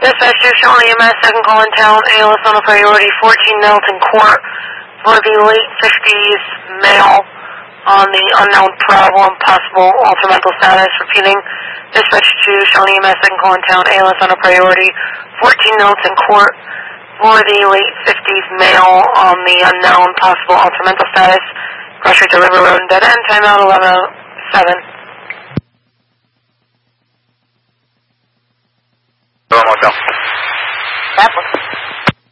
Dispatch to Shawnee EMS, second call in town, ALS on a priority, 14 Milton Court, for the late 50s male on the unknown problem, possible altered mental status. Repeating, dispatch to Shawnee EMS, second call in town, ALS on a priority, 14 Milton Court, for the late 50s male on the unknown possible altered mental status. Cross Street to River Road and Dead End, timeout 11:07. Motel. That one.